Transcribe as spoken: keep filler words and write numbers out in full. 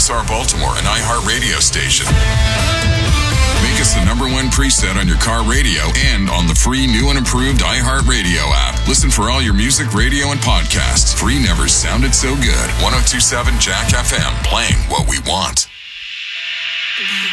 S R Baltimore, an iHeart radio station. Make us the number one preset on your car radio and on the free new and improved iHeart Radio app. Listen for all your music, radio, and podcasts. Free never sounded so good. ten twenty-seven Jack F M, playing what we want.